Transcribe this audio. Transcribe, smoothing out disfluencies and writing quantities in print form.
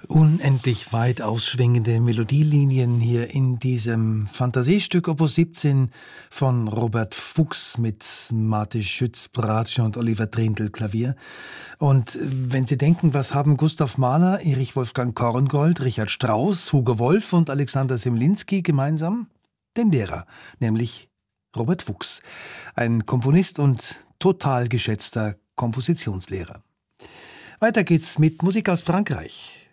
Unendlich weit ausschwingende Melodielinien hier in diesem Fantasiestück Opus 17 von Robert Fuchs mit Martin Schütz, Bratsche und Oliver Trindl Klavier. Und wenn Sie denken, was haben Gustav Mahler, Erich Wolfgang Korngold, Richard Strauss, Hugo Wolf und Alexander Semlinski gemeinsam? Den Lehrer, nämlich Robert Fuchs, ein Komponist und total geschätzter Kompositionslehrer. Weiter geht's mit Musik aus Frankreich.